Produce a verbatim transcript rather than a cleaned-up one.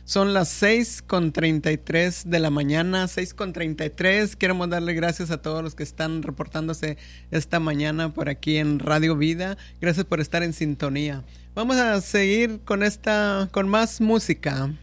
Son las seis con treinta y tres de la mañana, seis con treinta y tres. Queremos darle gracias a todos los que están reportándose esta mañana por aquí en Radio Vida. Gracias por estar en sintonía. Vamos a seguir con esta, con más música.